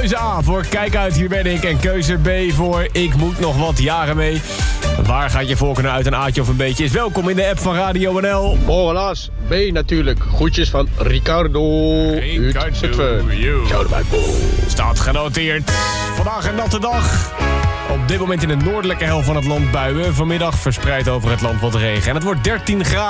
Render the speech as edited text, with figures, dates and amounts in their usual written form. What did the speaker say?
Keuze A voor Kijk uit, hier ben ik. En keuze B voor Ik moet nog wat jaren mee. Waar gaat je voorkeur naar uit, een A'tje of een B'tje? Is welkom in de app van Radio NL. Oh, helaas. B natuurlijk. Groetjes van Ricardo. Uit Zutphen. Ciao erbij. Staat genoteerd. Vandaag een natte dag. Op dit moment in de noordelijke helft van het land buien. Vanmiddag verspreid over het land wat regen. En het wordt 13 graden.